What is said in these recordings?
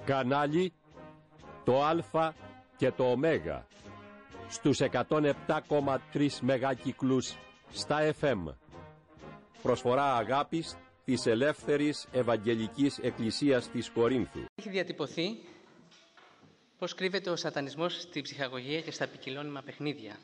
Κανάλι το Α και το Ω στους 107,3 μεγάκυκλους στα FM. Προσφορά αγάπης της Ελεύθερης Ευαγγελικής Εκκλησίας της Κορίνθου. Έχει διατυπωθεί πώς κρύβεται ο σατανισμός στη ψυχαγωγία και στα ποικιλώνυμα παιχνίδια.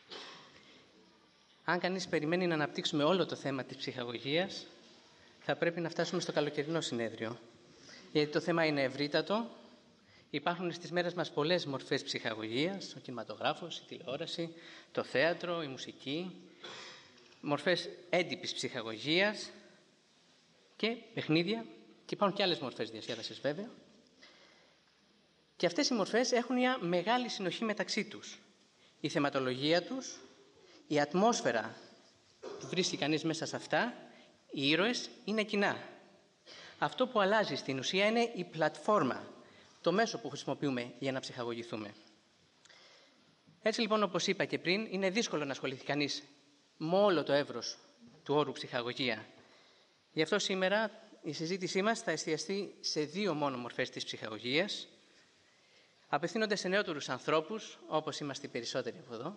Αν κανείς περιμένει να αναπτύξουμε όλο το θέμα της ψυχαγωγίας, θα πρέπει να φτάσουμε στο καλοκαιρινό συνέδριο. Γιατί το θέμα είναι ευρύτατο. Υπάρχουν στις μέρες μας πολλές μορφές ψυχαγωγίας, ο κινηματογράφος, η τηλεόραση, το θέατρο, η μουσική, μορφές έντυπης ψυχαγωγίας και παιχνίδια, και υπάρχουν και άλλες μορφές διασκέδασης βέβαια. Και αυτές οι μορφές έχουν μια μεγάλη συνοχή μεταξύ τους. Η θεματολογία τους, η ατμόσφαιρα που βρίσκει κανείς μέσα σε αυτά, οι ήρωες είναι κοινά. Αυτό που αλλάζει στην ουσία είναι η πλατφόρμα, το μέσο που χρησιμοποιούμε για να ψυχαγωγηθούμε. Έτσι λοιπόν, όπως είπα και πριν, είναι δύσκολο να ασχοληθεί κανείς με όλο το εύρος του όρου ψυχαγωγία. Γι' αυτό σήμερα η συζήτησή μας θα εστιαστεί σε δύο μόνο μορφές της ψυχαγωγίας. Απευθύνονται σε νεότερους ανθρώπους, όπως είμαστε οι περισσότεροι από εδώ.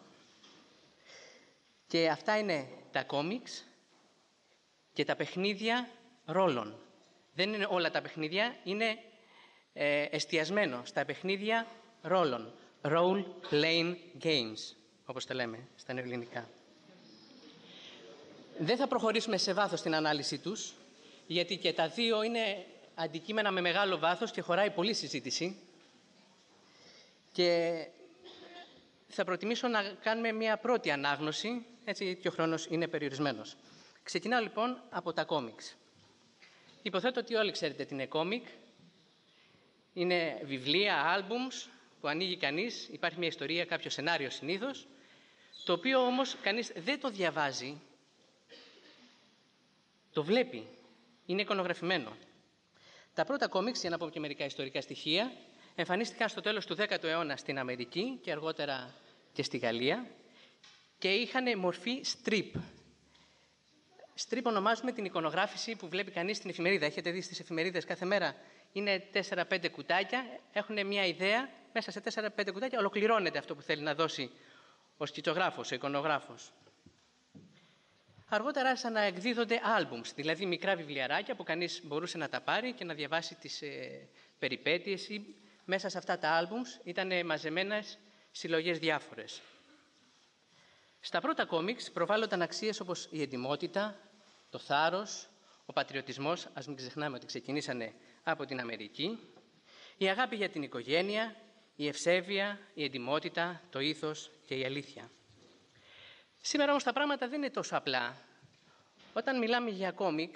Και αυτά είναι τα κόμιξ και τα παιχνίδια ρόλων. Δεν είναι όλα τα παιχνίδια, είναι εστιασμένο στα παιχνίδια ρόλων. Role playing games, όπως τα λέμε στα ελληνικά. Δεν θα προχωρήσουμε σε βάθος στην ανάλυση τους, γιατί και τα δύο είναι αντικείμενα με μεγάλο βάθος και χωράει πολλή συζήτηση. Και θα προτιμήσω να κάνουμε μια πρώτη ανάγνωση, έτσι και ο χρόνος είναι περιορισμένος. Ξεκινάω λοιπόν από τα κόμιξ. Υποθέτω ότι όλοι ξέρετε τι είναι κόμικ. Είναι βιβλία, άλμπουμς που ανοίγει κανείς, υπάρχει μια ιστορία, κάποιο σενάριο συνήθως, το οποίο όμως κανείς δεν το διαβάζει, το βλέπει, είναι εικονογραφημένο. Τα πρώτα κόμιξ, για να πω και μερικά ιστορικά στοιχεία, εμφανίστηκαν στο τέλος του 10ου αιώνα στην Αμερική και αργότερα και στη Γαλλία και είχαν μορφή strip. Strip ονομάζουμε την εικονογράφηση που βλέπει κανείς στην εφημερίδα. Έχετε δει στις εφημερίδες κάθε μέρα, είναι 4-5 κουτάκια, έχουν μια ιδέα, μέσα σε 4-5 κουτάκια ολοκληρώνεται αυτό που θέλει να δώσει ο σκητσογράφος, ο εικονογράφος. Αργότερα άρχισαν να εκδίδονται άλμπουμς, δηλαδή μικρά βιβλιαράκια που κανείς μπορούσε να τα πάρει και να διαβάσει τις περιπέτειες, ή μέσα σε αυτά τα άλμπουμς ήταν μαζεμένες συλλογές διάφορες. Στα πρώτα κόμιξ προβάλλονταν αξίες όπως η εντιμότητα, το θάρρος, ο πατριωτισμός, ας μην ξεχνάμε ότι ξεκινήσανε από την Αμερική, η αγάπη για την οικογένεια, η ευσέβεια, η εντιμότητα, το ήθος και η αλήθεια. Σήμερα όμως τα πράγματα δεν είναι τόσο απλά. Όταν μιλάμε για κόμικ,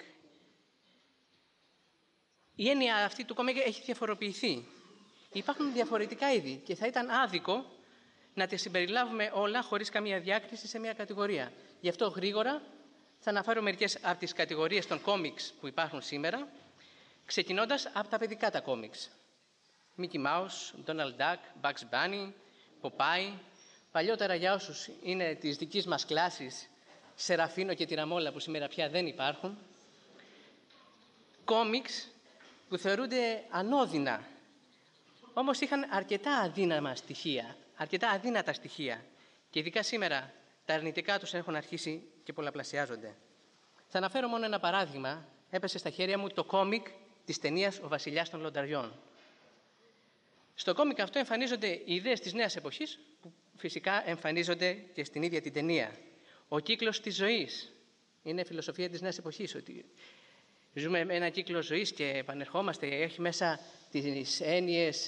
η έννοια αυτή του κόμικ έχει διαφοροποιηθεί. Υπάρχουν διαφορετικά είδη και θα ήταν άδικο να τα συμπεριλάβουμε όλα χωρίς καμία διάκριση σε μια κατηγορία. Γι' αυτό γρήγορα θα αναφέρω μερικές από τις κατηγορίες των κόμιξ που υπάρχουν σήμερα, ξεκινώντας από τα παιδικά τα κόμιξ. Mickey Mouse, Donald Duck, Bugs Bunny, Popeye. Παλιότερα, για όσους είναι της δικής μας κλάσης, Σεραφίνο και Τυραμόλα, που σήμερα πια δεν υπάρχουν. Κόμιξ που θεωρούνται ανώδυνα, όμως είχαν αρκετά αδύνατα στοιχεία και ειδικά σήμερα τα αρνητικά τους έχουν αρχίσει και πολλαπλασιάζονται. Θα αναφέρω μόνο ένα παράδειγμα. Έπεσε στα χέρια μου το κόμικ της ταινίας «Ο Βασιλιάς των Λονταριών». Στο κόμικ αυτό εμφανίζονται οι ιδέες της νέας εποχής, που φυσικά εμφανίζονται και στην ίδια την ταινία. Ο κύκλος της ζωής είναι φιλοσοφία της νέας εποχής, ότι ζούμε ένα κύκλο ζωής και επανερχόμαστε, έχει μέσα τις έννοιες,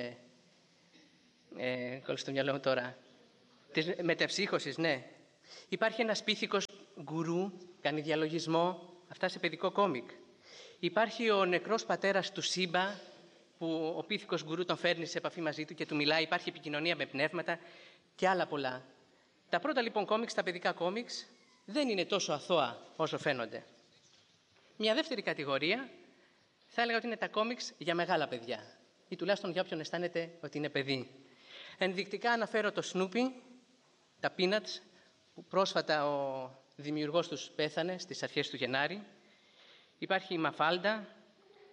κόλλησε στο μυαλό μου τώρα, της μετεψύχωσης, ναι. Υπάρχει ένας πίθηκος γκουρού, κάνει διαλογισμό, αυτά σε παιδικό κόμικ. Υπάρχει ο νεκρός πατέρας του Σύμπα, που ο πίθηκος γκουρού τον φέρνει σε επαφή μαζί του και του μιλάει, υπάρχει επικοινωνία με πνεύματα και άλλα πολλά. Τα πρώτα λοιπόν κόμιξ, τα παιδικά κόμιξ, δεν είναι τόσο αθώα όσο φαίνονται. Μια δεύτερη κατηγορία θα έλεγα ότι είναι τα κόμιξ για μεγάλα παιδιά, ή τουλάχιστον για όποιον αισθάνεται ότι είναι παιδί. Ενδεικτικά αναφέρω το Snoopy, τα Peanuts, που πρόσφατα ο δημιουργός τους πέθανε στις αρχές του Γενάρη. Υπάρχει η Μαφάλντα,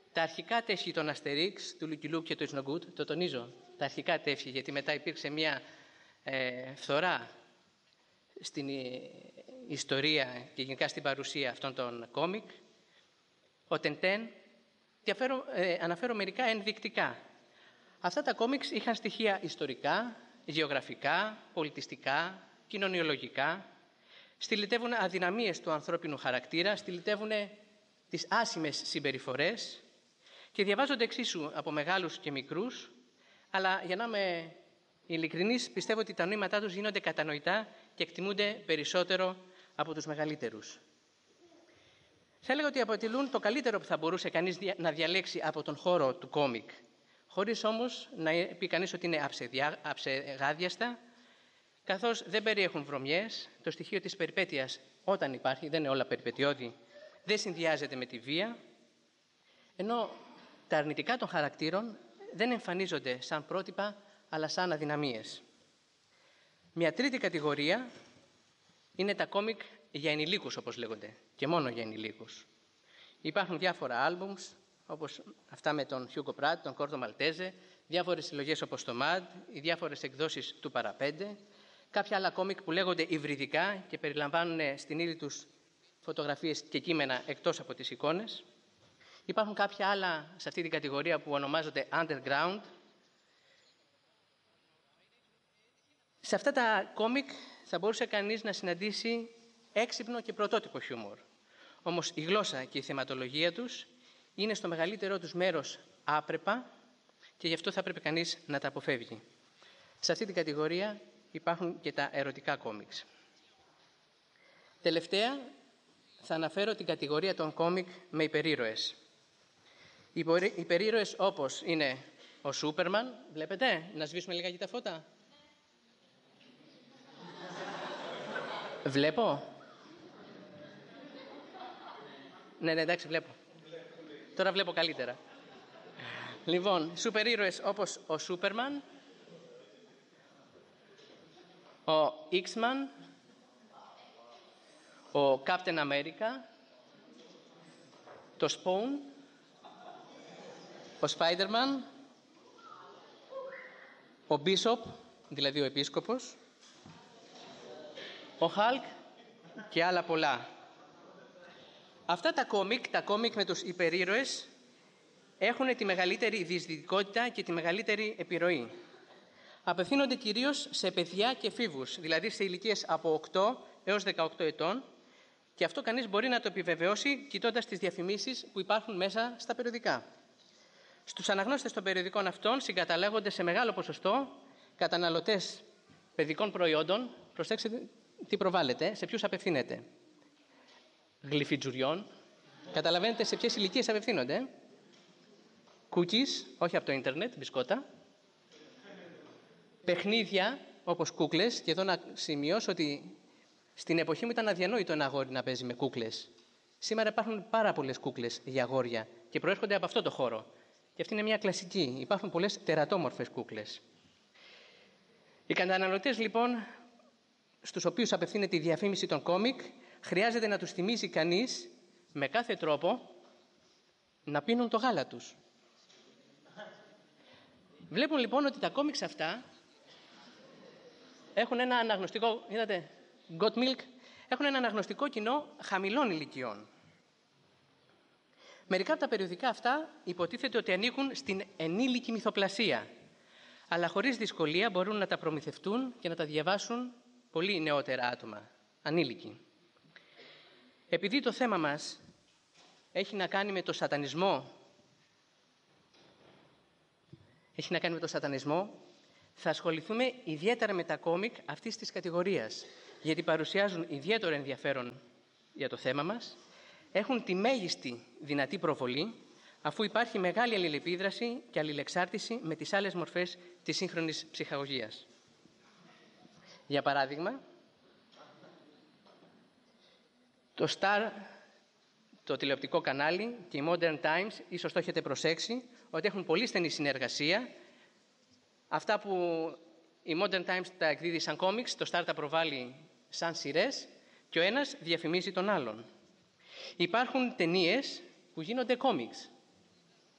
Τα αρχικά τεύχη των Αστερίξ, του Lucky Luke και του It's No Good, το τονίζω, τα αρχικά τεύχη, γιατί μετά υπήρξε μια φθορά στην ιστορία και γενικά στην παρουσία αυτών των κόμικ. Ο Τεντέν, αναφέρω μερικά ενδεικτικά. Αυτά τα κόμικς είχαν στοιχεία ιστορικά, γεωγραφικά, πολιτιστικά, κοινωνιολογικά, στυλιτεύουν αδυναμίες του ανθρώπινου χαρακτήρα, στυλιτεύουν τις άσημες συμπεριφορές και διαβάζονται εξίσου από μεγάλους και μικρούς, αλλά για να είμαι ειλικρινής, πιστεύω ότι τα νοήματά τους γίνονται κατανοητά και εκτιμούνται περισσότερο από τους μεγαλύτερους. Θα έλεγα ότι αποτελούν το καλύτερο που θα μπορούσε κανείς να διαλέξει από τον χώρο του κόμικ, χωρίς όμως να πει κανείς ότι είναι αψεγάδιαστα, καθώς δεν περιέχουν βρωμιές, το στοιχείο της περιπέτειας όταν υπάρχει, δεν είναι όλα περιπετειώδη, δεν συνδυάζεται με τη βία, ενώ τα αρνητικά των χαρακτήρων δεν εμφανίζονται σαν πρότυπα, αλλά σαν αδυναμίες. Μια τρίτη κατηγορία είναι τα κόμικ για ενηλίκους, όπως λέγονται, και μόνο για ενηλίκους. Υπάρχουν διάφορα άλμπουμς, όπως αυτά με τον Hugo Pratt, τον Κόρτο Μαλτέζε, διάφορες συλλογές όπως το MAD, οι διάφορες εκδόσεις του Παραπέντε, κάποια άλλα κόμικ που λέγονται υβριδικά και περιλαμβάνουν στην ύλη τους φωτογραφίες και κείμενα εκτός από τις εικόνες. Υπάρχουν κάποια άλλα σε αυτή την κατηγορία που ονομάζονται underground. Σε αυτά τα κόμικ θα μπορούσε κανείς να συναντήσει έξυπνο και πρωτότυπο χιούμορ. Όμως η γλώσσα και η θεματολογία τους είναι στο μεγαλύτερό τους μέρος άπρεπα και γι' αυτό θα πρέπει κανείς να τα αποφεύγει. Σε αυτή την κατηγορία υπάρχουν και τα ερωτικά κόμικς. Τελευταία θα αναφέρω την κατηγορία των κόμικ με υπερήρωες. Οι υπερήρωες όπως είναι ο Σούπερμαν, βλέπετε, να σβήσουμε λιγάκι τα φώτα. Βλέπω. Ναι, εντάξει, βλέπω. Τώρα βλέπω καλύτερα. Λοιπόν, σούπερ ήρωες όπως ο Σούπερμαν, ο X-Man, ο Captain America, το Spawn, ο Spider-Man, ο Bishop, δηλαδή ο Επίσκοπος, ο Hulk και άλλα πολλά. Αυτά τα κόμικ με τους υπερήρωες έχουν τη μεγαλύτερη διεισδυτικότητα και τη μεγαλύτερη επιρροή. Απευθύνονται κυρίως σε παιδιά και εφήβους, δηλαδή σε ηλικίες από 8 έως 18 ετών, και αυτό κανείς μπορεί να το επιβεβαιώσει κοιτώντας τις διαφημίσεις που υπάρχουν μέσα στα περιοδικά. Στους αναγνώστες των περιοδικών αυτών συγκαταλέγονται σε μεγάλο ποσοστό καταναλωτές παιδικών προϊόντων. Προσέξτε τι προβάλλεται, σε ποιους απευθύνεται. Γλυφιτζουριών. Καταλαβαίνετε σε ποιες ηλικίες απευθύνονται. Cookies, όχι από το ίντερνετ, μπισκότα. Παιχνίδια, όπως κούκλες, και εδώ να σημειώσω ότι στην εποχή μου ήταν αδιανόητο ένα αγόρι να παίζει με κούκλες. Σήμερα υπάρχουν πάρα πολλές κούκλες για αγόρια και προέρχονται από αυτό το χώρο. Και αυτή είναι μια κλασική. Υπάρχουν πολλές τερατόμορφες κούκλες. Οι καταναλωτές, λοιπόν, στους οποίους απευθύνεται η διαφήμιση των κόμικ, χρειάζεται να τους θυμίζει κανείς με κάθε τρόπο να πίνουν το γάλα τους. Βλέπουν λοιπόν ότι τα κόμικς αυτά έχουν ένα αναγνωστικό, είδατε, Got Milk, έχουν ένα αναγνωστικό κοινό χαμηλών ηλικιών. Μερικά από τα περιοδικά αυτά υποτίθεται ότι ανήκουν στην ενήλικη μυθοπλασία, αλλά χωρίς δυσκολία μπορούν να τα προμηθευτούν και να τα διαβάσουν πολύ νεότερα άτομα, ανήλικοι. Επειδή το θέμα μας έχει να κάνει με το σατανισμό, θα ασχοληθούμε ιδιαίτερα με τα κόμικ αυτής της κατηγορίας, γιατί παρουσιάζουν ιδιαίτερο ενδιαφέρον για το θέμα μας, έχουν τη μέγιστη δυνατή προβολή, αφού υπάρχει μεγάλη αλληλεπίδραση και αλληλεξάρτηση με τις άλλες μορφές της σύγχρονης ψυχαγωγίας. Για παράδειγμα, το Star, το τηλεοπτικό κανάλι, και οι Modern Times, ίσως το έχετε προσέξει, ότι έχουν πολύ στενή συνεργασία. Αυτά που οι Modern Times τα εκδίδει σαν κόμιξ, το Star τα προβάλλει σαν σειρές και ο ένας διαφημίζει τον άλλον. Υπάρχουν ταινίες που γίνονται κόμιξ.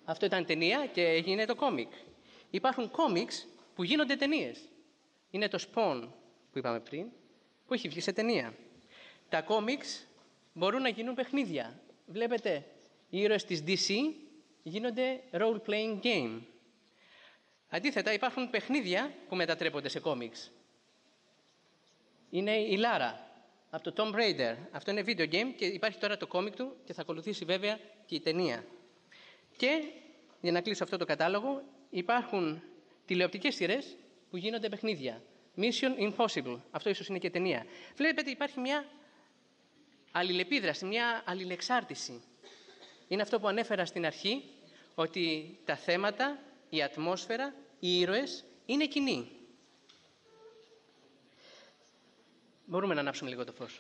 Αυτό ήταν ταινία και έγινε το κόμικ. Υπάρχουν κόμικς που γίνονται ταινίες. Είναι το Spawn που είπαμε πριν, που έχει βγει σε ταινία. Τα κόμικς μπορούν να γίνουν παιχνίδια. Βλέπετε, οι ήρωες της DC γίνονται role-playing game. Αντίθετα, υπάρχουν παιχνίδια που μετατρέπονται σε κόμικς. Είναι η Λάρα από το Tomb Raider. Αυτό είναι video game και υπάρχει τώρα το κόμικ του και θα ακολουθήσει βέβαια και η ταινία. Και, για να κλείσω αυτό το κατάλογο, υπάρχουν τηλεοπτικές σειρές που γίνονται παιχνίδια. Mission Impossible. Αυτό ίσως είναι και ταινία. Βλέπετε, υπάρχει μια αλληλεπίδραση, μια αλληλεξάρτηση. Είναι αυτό που ανέφερα στην αρχή, ότι τα θέματα, η ατμόσφαιρα, οι ήρωες είναι κοινοί. Μπορούμε να ανάψουμε λίγο το φως.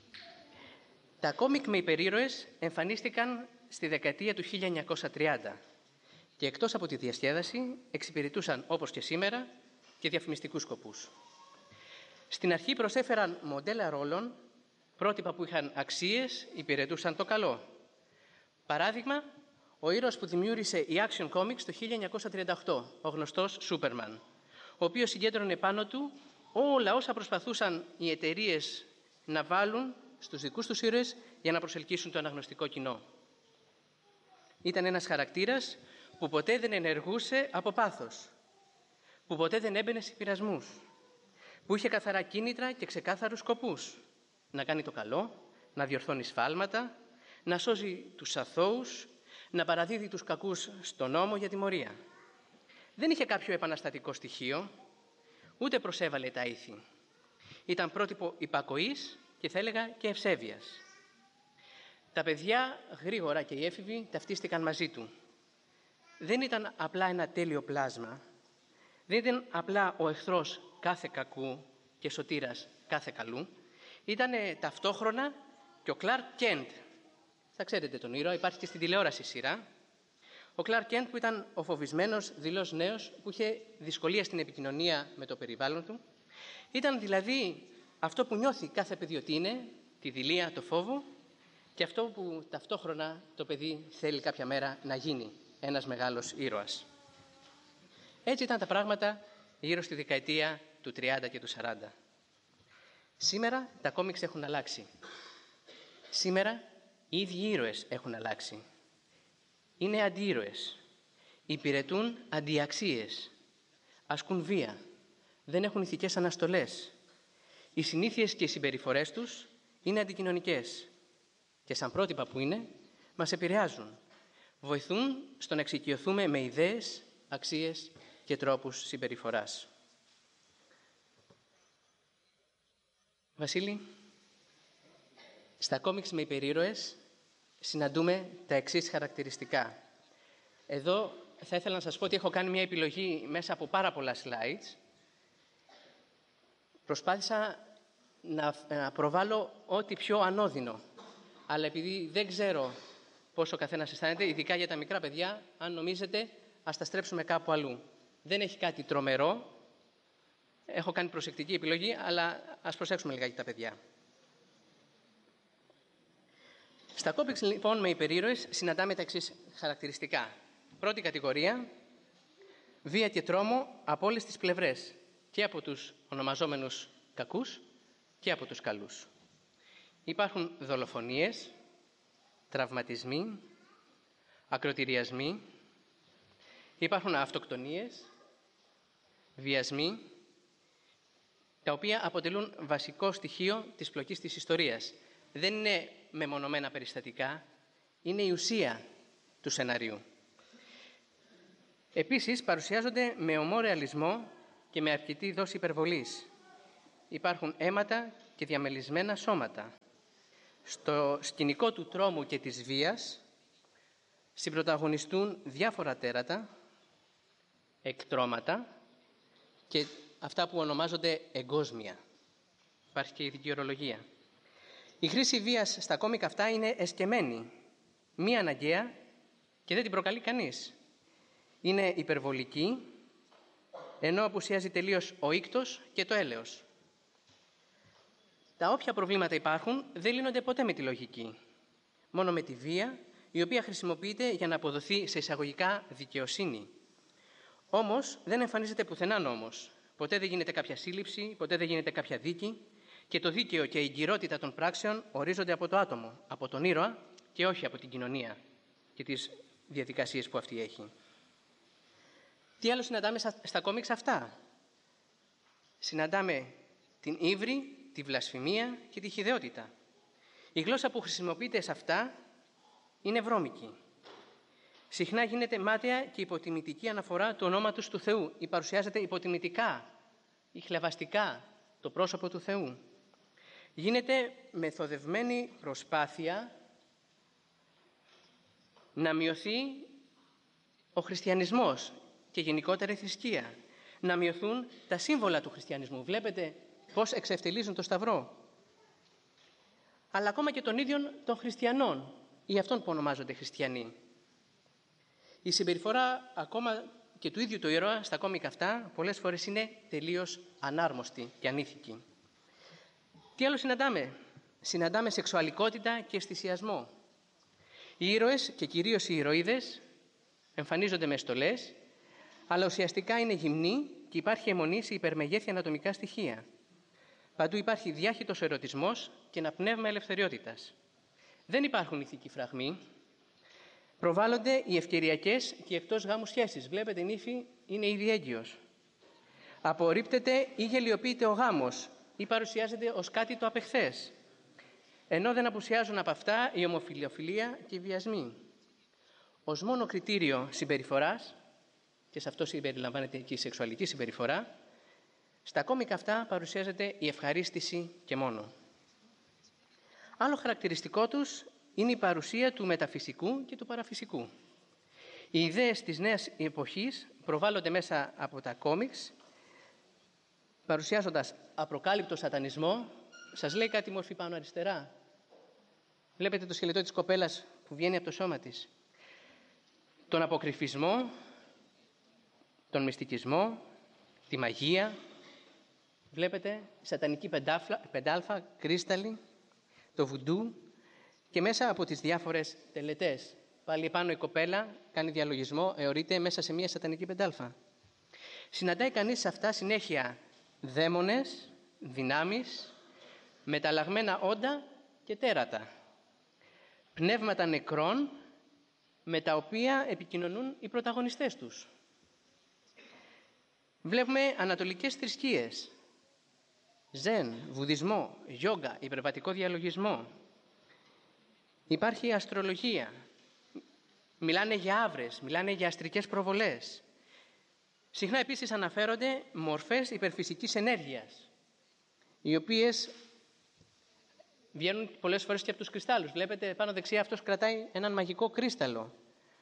Τα κόμικ με υπερήρωες εμφανίστηκαν στη δεκαετία του 1930 και εκτός από τη διασκέδαση εξυπηρετούσαν, όπως και σήμερα, και διαφημιστικούς σκοπούς. Στην αρχή προσέφεραν μοντέλα ρόλων, πρότυπα που είχαν αξίες, υπηρετούσαν το καλό. Παράδειγμα, ο ήρωας που δημιούργησε η Action Comics το 1938, ο γνωστός Σούπερμαν, ο οποίος συγκέντρωνε πάνω του όλα όσα προσπαθούσαν οι εταιρείες να βάλουν στους δικούς τους ήρωες για να προσελκύσουν το αναγνωστικό κοινό. Ήταν ένας χαρακτήρας που ποτέ δεν ενεργούσε από πάθος, που ποτέ δεν έμπαινε σε πειρασμούς, που είχε καθαρά κίνητρα και ξεκάθαρους σκοπούς. Να κάνει το καλό, να διορθώνει σφάλματα, να σώζει τους αθώους, να παραδίδει τους κακούς στον νόμο για τιμωρία. Δεν είχε κάποιο επαναστατικό στοιχείο, ούτε προσέβαλε τα ήθη. Ήταν πρότυπο υπακοής και θα έλεγα και ευσέβειας. Τα παιδιά γρήγορα και οι έφηβοι ταυτίστηκαν μαζί του. Δεν ήταν απλά ένα τέλειο πλάσμα, δεν ήταν απλά ο εχθρός κάθε κακού και σωτήρας κάθε καλού, ήταν ταυτόχρονα και ο Κλάρκ Κέντ. Θα ξέρετε τον ήρωα, υπάρχει και στην τηλεόραση σειρά. Ο Κλάρκ Κέντ που ήταν ο φοβισμένος, δειλός νέος, που είχε δυσκολία στην επικοινωνία με το περιβάλλον του. Ήταν δηλαδή αυτό που νιώθει κάθε παιδί ότι είναι, τη δειλία, το φόβο, και αυτό που ταυτόχρονα το παιδί θέλει κάποια μέρα να γίνει, ένας μεγάλος ήρωας. Έτσι ήταν τα πράγματα γύρω στη δεκαετία του 30 και του 40. Σήμερα τα κόμιξ έχουν αλλάξει. Σήμερα οι ίδιοι ήρωες έχουν αλλάξει. Είναι αντίήρωες. Υπηρετούν αντιαξίες. Ασκούν βία. Δεν έχουν ηθικές αναστολές. Οι συνήθειες και οι συμπεριφορές τους είναι αντικοινωνικές. Και σαν πρότυπα που είναι, μας επηρεάζουν. Βοηθούν στο να εξοικειωθούμε με ιδέες, αξίες και τρόπους συμπεριφοράς. Βασίλη, στα κόμιξ με υπερήρωες συναντούμε τα εξής χαρακτηριστικά. Εδώ θα ήθελα να σας πω ότι έχω κάνει μια επιλογή μέσα από πάρα πολλά slides. Προσπάθησα να προβάλλω ό,τι πιο ανώδυνο. Αλλά επειδή δεν ξέρω πόσο ο καθένας αισθάνεται, ειδικά για τα μικρά παιδιά, αν νομίζετε, ας τα στρέψουμε κάπου αλλού. Δεν έχει κάτι τρομερό. Έχω κάνει προσεκτική επιλογή, αλλά ας προσέξουμε λιγάκι τα παιδιά. Στα κόμιξ λοιπόν με υπερήρωες συναντάμε τα εξής χαρακτηριστικά. Πρώτη κατηγορία, βία και τρόμο από όλες τις πλευρές. Και από τους ονομαζόμενους κακούς και από τους καλούς. Υπάρχουν δολοφονίες, τραυματισμοί, ακροτηριασμοί, υπάρχουν αυτοκτονίες, βιασμοί, τα οποία αποτελούν βασικό στοιχείο της πλοκής της ιστορίας. Δεν είναι μεμονωμένα περιστατικά, είναι η ουσία του σενάριου. Επίσης, παρουσιάζονται με ομό ρεαλισμό και με αρκετή δόση υπερβολής. Υπάρχουν αίματα και διαμελισμένα σώματα. Στο σκηνικό του τρόμου και της βίας συμπρωταγωνιστούν διάφορα τέρατα, εκτρώματα και αυτά που ονομάζονται εγκόσμια. Υπάρχει και ειδική ορολογία. Η χρήση βίας στα κόμικα αυτά είναι εσκεμμένη, μη αναγκαία και δεν την προκαλεί κανείς. Είναι υπερβολική, ενώ απουσιάζει τελείως ο ήκτος και το έλεος. Τα όποια προβλήματα υπάρχουν δεν λύνονται ποτέ με τη λογική. Μόνο με τη βία η οποία χρησιμοποιείται για να αποδοθεί σε εισαγωγικά δικαιοσύνη. Όμως δεν εμφανίζεται πουθενά νόμος. Ποτέ δεν γίνεται κάποια σύλληψη, ποτέ δεν γίνεται κάποια δίκη και το δίκαιο και η εγκυρότητα των πράξεων ορίζονται από το άτομο, από τον ήρωα και όχι από την κοινωνία και τις διαδικασίες που αυτή έχει. Τι άλλο συναντάμε στα κόμιξ αυτά? Συναντάμε την ύβρι, τη βλασφημία και τη χυδαιότητα. Η γλώσσα που χρησιμοποιείται σε αυτά είναι βρώμικη. Συχνά γίνεται μάταια και υποτιμητική αναφορά του ονόματος του Θεού ή παρουσιάζεται υποτιμητικά ή χλευαστικά το πρόσωπο του Θεού. Γίνεται μεθοδευμένη προσπάθεια να μειωθεί ο χριστιανισμός και γενικότερα η θρησκεία. Να μειωθούν τα σύμβολα του χριστιανισμού. Βλέπετε πώς εξευτελίζουν το Σταυρό. Αλλά ακόμα και των ίδιων των χριστιανών ή αυτών που ονομάζονται χριστιανοί. Η συμπεριφορά ακόμα και του ίδιου του ήρωα στα κόμικα αυτά πολλές φορές είναι τελείως ανάρμοστη και ανήθικη. Τι άλλο συναντάμε? Συναντάμε σεξουαλικότητα και αισθησιασμό. Οι ήρωες και κυρίως οι ηρωίδες εμφανίζονται με στολές, αλλά ουσιαστικά είναι γυμνοί και υπάρχει αιμονή σε υπερμεγέθη ανατομικά στοιχεία. Παντού υπάρχει διάχυτος ερωτισμός και ένα πνεύμα ελευθεριότητας. Δεν υπάρχουν ηθικοί φραγμοί. Προβάλλονται οι ευκαιριακές και εκτός γάμου σχέσεις. Βλέπετε, η νύφη είναι ήδη έγκυος. Απορρίπτεται ή γελιοποιείται ο γάμος ή παρουσιάζεται ως κάτι το απεχθές. Ενώ δεν απουσιάζουν από αυτά η ομοφιλοφιλία και οι βιασμοί. Ως μόνο κριτήριο συμπεριφοράς, και σε αυτό συμπεριλαμβάνεται και η σεξουαλική συμπεριφορά, στα κόμικα αυτά παρουσιάζεται η ευχαρίστηση και μόνο. Άλλο χαρακτηριστικό τους είναι η παρουσία του μεταφυσικού και του παραφυσικού. Οι ιδέες της νέας εποχής προβάλλονται μέσα από τα κόμιξ, παρουσιάζοντας απροκάλυπτο σατανισμό. Σας λέει κάτι μορφή πάνω αριστερά? Βλέπετε το σκελετό της κοπέλας που βγαίνει από το σώμα της. Τον αποκρυφισμό, τον μυστικισμό, τη μαγεία. Βλέπετε σατανική πεντάλφα, κρίσταλη, το βουντού και μέσα από τις διάφορες τελετές. Πάλι επάνω η κοπέλα κάνει διαλογισμό, αιωρείται μέσα σε μια σατανική πεντάλφα. Συναντάει κανείς σε αυτά συνέχεια δαίμονες, δυνάμεις, μεταλλαγμένα όντα και τέρατα. Πνεύματα νεκρών με τα οποία επικοινωνούν οι πρωταγωνιστές τους. Βλέπουμε ανατολικές θρησκείες, ζεν, βουδισμό, γιόγκα, υπερβατικό διαλογισμό. Υπάρχει αστρολογία. Μιλάνε για αύρες, μιλάνε για αστρικές προβολές. Συχνά επίσης αναφέρονται μορφές υπερφυσικής ενέργειας, οι οποίες βγαίνουν πολλές φορές και από τους κρυστάλλους. Βλέπετε πάνω δεξιά αυτός κρατάει έναν μαγικό κρύσταλλο.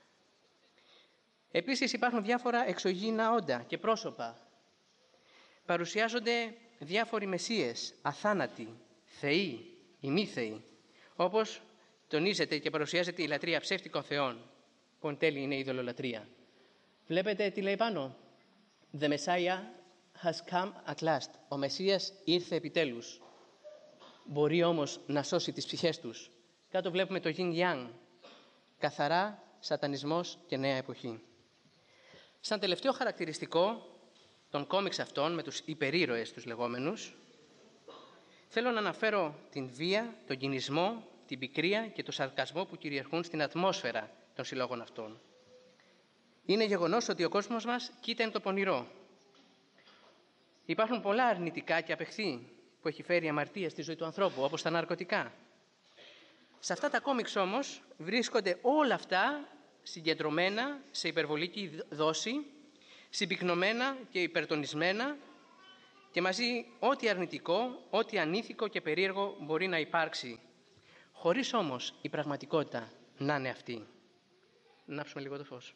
Επίσης υπάρχουν διάφορα εξωγήινα όντα και πρόσωπα. Παρουσιάζονται διάφοροι μεσσίες, αθάνατοι, θεοί, ημίθεοι, όπως τονίζεται και παρουσιάζεται η λατρεία ψεύτικων θεών, που εν τέλει είναι η ειδωλολατρεία. Βλέπετε τι λέει πάνω? The Messiah has come at last. Ο Μεσσίας ήρθε επιτέλους. Μπορεί όμως να σώσει τις ψυχές τους. Κάτω βλέπουμε το Yin Yang. Καθαρά σατανισμός και νέα εποχή. Σαν τελευταίο χαρακτηριστικό των κόμιξ αυτών, με τους υπερήρωες τους λεγόμενους, θέλω να αναφέρω την βία, τον κινησμό, την πικρία και τον σαρκασμό που κυριαρχούν στην ατμόσφαιρα των συλλόγων αυτών. Είναι γεγονός ότι ο κόσμος μας κοίτα το πονηρό. Υπάρχουν πολλά αρνητικά και απεχθή που έχει φέρει αμαρτία στη ζωή του ανθρώπου, όπως τα ναρκωτικά. Σε αυτά τα κόμιξ όμως βρίσκονται όλα αυτά συγκεντρωμένα σε υπερβολική δόση, συμπυκνωμένα και υπερτονισμένα και μαζί ό,τι αρνητικό, ό,τι ανήθικο και περίεργο μπορεί να υπάρξει, χωρίς όμως η πραγματικότητα να είναι αυτή. Να άψουμε λίγο το φως.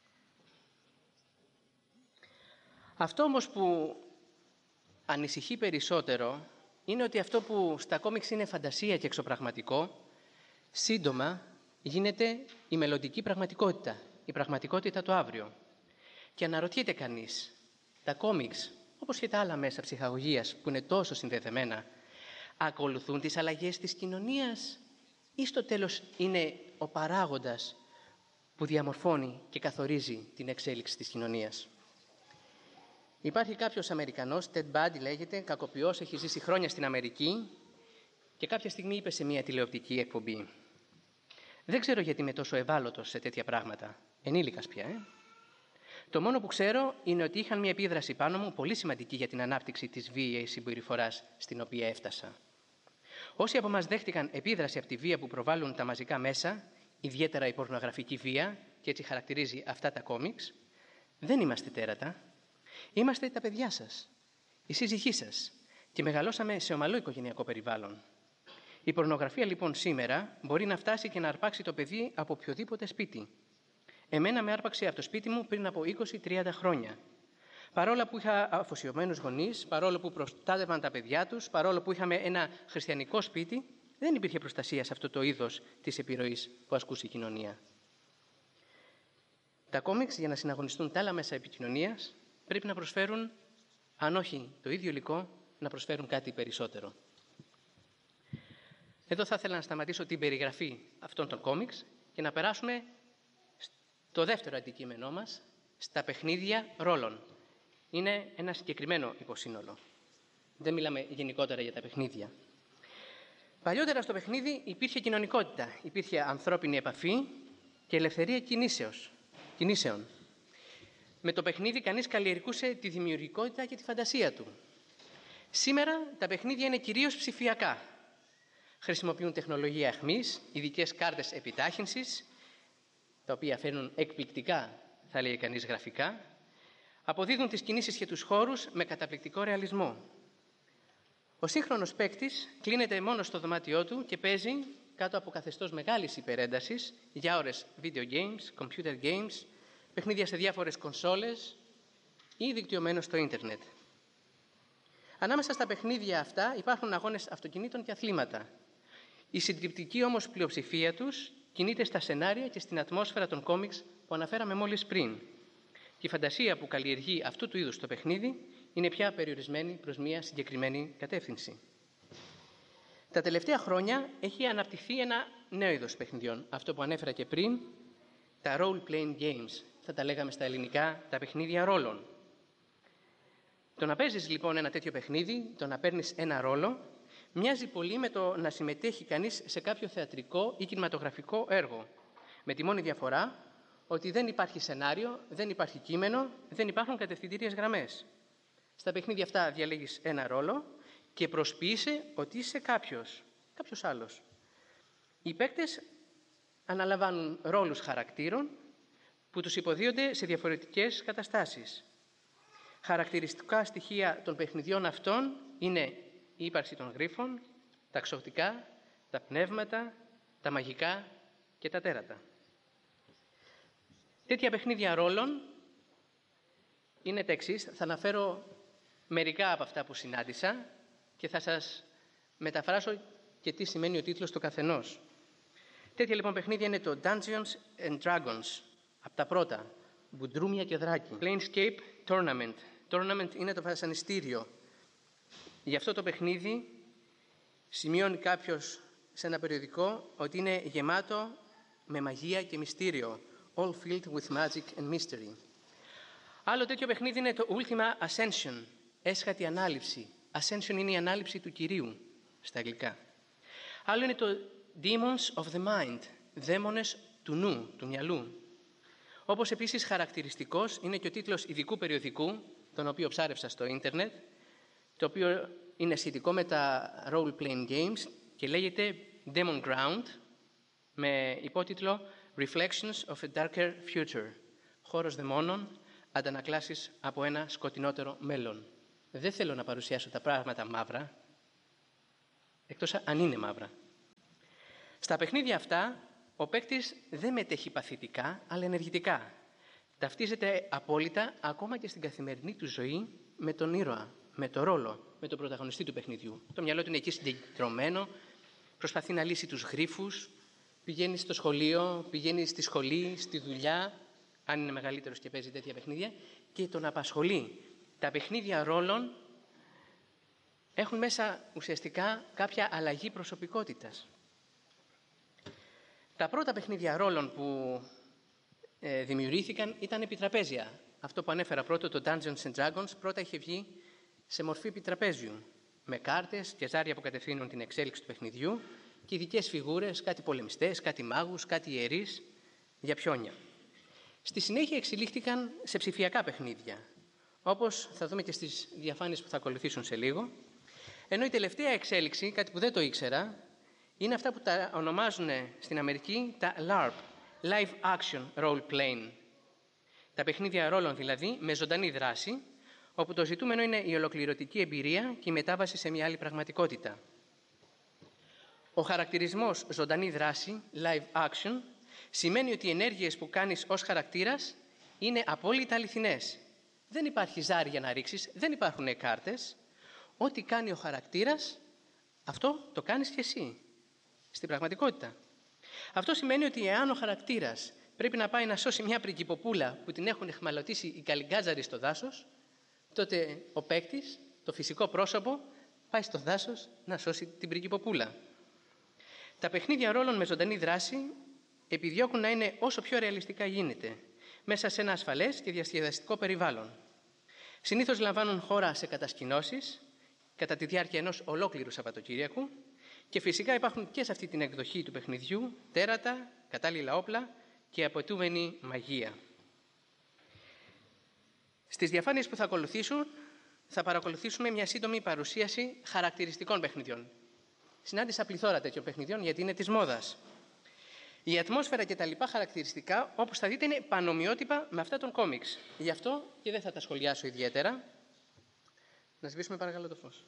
Αυτό όμως που ανησυχεί περισσότερο είναι ότι αυτό που στα κόμιξ είναι φαντασία και εξωπραγματικό, σύντομα γίνεται η μελλοντική πραγματικότητα, η πραγματικότητα του αύριο. Και αναρωτιέται κανείς, τα κόμιξ, όπως και τα άλλα μέσα ψυχαγωγίας που είναι τόσο συνδεδεμένα, ακολουθούν τις αλλαγές της κοινωνίας ή στο τέλος είναι ο παράγοντας που διαμορφώνει και καθορίζει την εξέλιξη της κοινωνίας. Υπάρχει κάποιος Αμερικανός, Ted Bundy λέγεται, κακοποιός, έχει ζήσει χρόνια στην Αμερική και κάποια στιγμή είπε σε μια τηλεοπτική εκπομπή: «Δεν ξέρω γιατί είμαι τόσο ευάλωτος σε τέτοια πράγματα. Ενήλικας πια, Το μόνο που ξέρω είναι ότι είχαν μια επίδραση πάνω μου πολύ σημαντική για την ανάπτυξη της βίαιης συμπεριφοράς στην οποία έφτασα. Όσοι από εμάς δέχτηκαν επίδραση από τη βία που προβάλλουν τα μαζικά μέσα, ιδιαίτερα η πορνογραφική βία, και έτσι χαρακτηρίζει αυτά τα κόμιξ, δεν είμαστε τέρατα. Είμαστε τα παιδιά σας, οι σύζυγοί σας, και μεγαλώσαμε σε ομαλό οικογενειακό περιβάλλον. Η πορνογραφία λοιπόν σήμερα μπορεί να φτάσει και να αρπάξει το παιδί από οποιοδήποτε σπίτι. Εμένα με άρπαξε από το σπίτι μου πριν από 20-30 χρόνια. Παρόλο που είχα αφοσιωμένους γονείς, παρόλο που προστάτευαν τα παιδιά τους, παρόλο που είχαμε ένα χριστιανικό σπίτι, δεν υπήρχε προστασία σε αυτό το είδος της επιρροής που ασκούσε η κοινωνία. Τα κόμιξ, για να συναγωνιστούν τα άλλα μέσα επικοινωνίας, πρέπει να προσφέρουν, αν όχι το ίδιο υλικό, να προσφέρουν κάτι περισσότερο. Εδώ θα ήθελα να σταματήσω την περιγραφή αυτών των κόμιξ και να περάσουμε στο δεύτερο αντικείμενό μας, στα παιχνίδια ρόλων. Είναι ένα συγκεκριμένο υποσύνολο. Δεν μιλάμε γενικότερα για τα παιχνίδια. Παλιότερα στο παιχνίδι υπήρχε κοινωνικότητα, υπήρχε ανθρώπινη επαφή και ελευθερία κινήσεων. Με το παιχνίδι κανείς καλλιεργούσε τη δημιουργικότητα και τη φαντασία του. Σήμερα τα παιχνίδια είναι κυρίως ψηφιακά. Χρησιμοποιούν τεχνολογία αιχμής, ειδικές κάρτες επιτάχυνσης, τα οποία φέρνουν εκπληκτικά, θα λέει κανείς, γραφικά, αποδίδουν τις κινήσεις και τους χώρους με καταπληκτικό ρεαλισμό. Ο σύγχρονος παίκτης κλείνεται μόνο στο δωμάτιό του και παίζει κάτω από καθεστώς μεγάλης υπερέντασης για ώρες video games, computer games, παιχνίδια σε διάφορες κονσόλες ή δικτυωμένο στο ίντερνετ. Ανάμεσα στα παιχνίδια αυτά υπάρχουν αγώνες αυτοκινήτων και αθλήματα. Η συντριπτική όμως πλειοψηφία τους κινείται στα σενάρια και στην ατμόσφαιρα των κόμιξ που αναφέραμε μόλις πριν. Και η φαντασία που καλλιεργεί αυτού του είδους το παιχνίδι είναι πια περιορισμένη προς μια συγκεκριμένη κατεύθυνση. Τα τελευταία χρόνια έχει αναπτυχθεί ένα νέο είδος παιχνιδιών, αυτό που ανέφερα και πριν, τα role-playing games, θα τα λέγαμε στα ελληνικά τα παιχνίδια ρόλων. Το να παίζεις λοιπόν ένα τέτοιο παιχνίδι, το να παίρνεις ένα ρόλο, μοιάζει πολύ με το να συμμετέχει κανείς σε κάποιο θεατρικό ή κινηματογραφικό έργο. Με τη μόνη διαφορά ότι δεν υπάρχει σενάριο, δεν υπάρχει κείμενο, δεν υπάρχουν κατευθυντήριες γραμμές. Στα παιχνίδια αυτά διαλέγεις ένα ρόλο και προσποιείσαι ότι είσαι κάποιος άλλος. Οι παίκτες αναλαμβάνουν ρόλους χαρακτήρων που τους υποδίονται σε διαφορετικές καταστάσεις. Χαρακτηριστικά στοιχεία των παιχνιδιών αυτών είναι η ύπαρξη των γρίφων, τα ξωτικά, τα πνεύματα, τα μαγικά και τα τέρατα. Τέτοια παιχνίδια ρόλων είναι τα εξής. Θα αναφέρω μερικά από αυτά που συνάντησα και θα σας μεταφράσω και τι σημαίνει ο τίτλος του καθενός. Τέτοια λοιπόν παιχνίδια είναι το Dungeons and Dragons, από τα πρώτα, Μπουντρούμια και Δράκη. Planescape Tournament. Tournament είναι το βασανιστήριο. Γι' αυτό το παιχνίδι σημειώνει κάποιος σε ένα περιοδικό ότι είναι γεμάτο με μαγεία και μυστήριο. All filled with magic and mystery. Άλλο τέτοιο παιχνίδι είναι το Ultima Ascension, έσχατη ανάληψη. Ascension είναι η ανάληψη του Κυρίου στα αγγλικά. Άλλο είναι το Demons of the Mind, δαίμονες του νου, του μυαλού. Όπως επίσης χαρακτηριστικός είναι και ο τίτλος ειδικού περιοδικού, τον οποίο ψάρεψα στο ίντερνετ, το οποίο είναι σχετικό με τα role-playing games και λέγεται Demon Ground, με υπότιτλο Reflections of a Darker Future, χώρος δαιμόνων, αντανακλάσεις από ένα σκοτεινότερο μέλλον. Δεν θέλω να παρουσιάσω τα πράγματα μαύρα, εκτός αν είναι μαύρα. Στα παιχνίδια αυτά, ο παίκτης δεν μετέχει παθητικά, αλλά ενεργητικά. Ταυτίζεται απόλυτα, ακόμα και στην καθημερινή του ζωή, με τον ήρωα, με το ρόλο, με τον πρωταγωνιστή του παιχνιδιού. Το μυαλό του είναι εκεί συγκεντρωμένο, προσπαθεί να λύσει τους γρίφους, πηγαίνει στο σχολείο, πηγαίνει στη σχολή, στη δουλειά, αν είναι μεγαλύτερος και παίζει τέτοια παιχνίδια, και τον απασχολεί. Τα παιχνίδια ρόλων έχουν μέσα ουσιαστικά κάποια αλλαγή προσωπικότητας. Τα πρώτα παιχνίδια ρόλων που δημιουργήθηκαν ήταν επιτραπέζια. Αυτό που ανέφερα πρώτο, το Dungeons and Dragons, πρώτα είχε βγει σε μορφή επιτραπέζιου, με κάρτες και ζάρια που κατευθύνουν την εξέλιξη του παιχνιδιού και ειδικές φιγούρες, κάτι πολεμιστές, κάτι μάγους, κάτι ιερείς, για πιόνια. Στη συνέχεια εξελίχθηκαν σε ψηφιακά παιχνίδια, όπως θα δούμε και στις διαφάνειες που θα ακολουθήσουν σε λίγο, ενώ η τελευταία εξέλιξη, κάτι που δεν το ήξερα, είναι αυτά που τα ονομάζουν στην Αμερική τα LARP, Live Action Role Playing. Τα παιχνίδια ρόλων δηλαδή, με ζωντανή δράση, όπου το ζητούμενο είναι η ολοκληρωτική εμπειρία και η μετάβαση σε μια άλλη πραγματικότητα. Ο χαρακτηρισμός ζωντανή δράση, live action, σημαίνει ότι οι ενέργειες που κάνεις ως χαρακτήρας είναι απόλυτα αληθινές. Δεν υπάρχει ζάρι για να ρίξεις, δεν υπάρχουν κάρτες. Ό,τι κάνει ο χαρακτήρας, αυτό το κάνεις και εσύ, στην πραγματικότητα. Αυτό σημαίνει ότι εάν ο χαρακτήρας πρέπει να πάει να σώσει μια πριγκιποπούλα που την έχουν εχμαλωτήσει οι καλυγκάτζαροι στο δάσος, τότε ο παίκτης, το φυσικό πρόσωπο, πάει στο δάσος να σώσει την πριγκιποπούλα. Τα παιχνίδια ρόλων με ζωντανή δράση επιδιώκουν να είναι όσο πιο ρεαλιστικά γίνεται, μέσα σε ένα ασφαλές και διασκεδαστικό περιβάλλον. Συνήθως λαμβάνουν χώρα σε κατασκηνώσεις, κατά τη διάρκεια ενός ολόκληρου Σαββατοκύριακου και φυσικά υπάρχουν και σε αυτή την εκδοχή του παιχνιδιού τέρατα, κατάλληλα όπλα και απαιτούμενη μαγεία. Στις διαφάνειες που θα ακολουθήσουν θα παρακολουθήσουμε μια σύντομη παρουσίαση χαρακτηριστικών παιχνιδιών. Συνάντησα πληθώρα τέτοιων παιχνιδιών γιατί είναι της μόδας. Η ατμόσφαιρα και τα λοιπά χαρακτηριστικά, όπως θα δείτε, είναι πανομοιότυπα με αυτά των κόμιξ. Γι' αυτό και δεν θα τα σχολιάσω ιδιαίτερα. Να σβήσουμε παρακαλώ το φως.